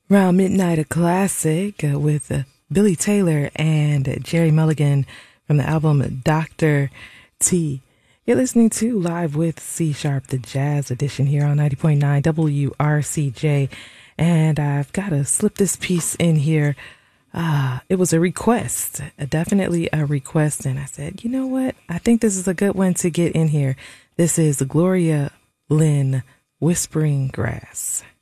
Around Midnight, a classic with Billy Taylor and Jerry Mulligan from the album Dr. T. You're listening to Live with C Sharp, the Jazz Edition here on 90.9 WRCJ. And I've got to slip this piece in here. It was a request, definitely a request. And I said, you know what? I think this is a good one to get in here. This is Gloria Lynn, Whispering Grass.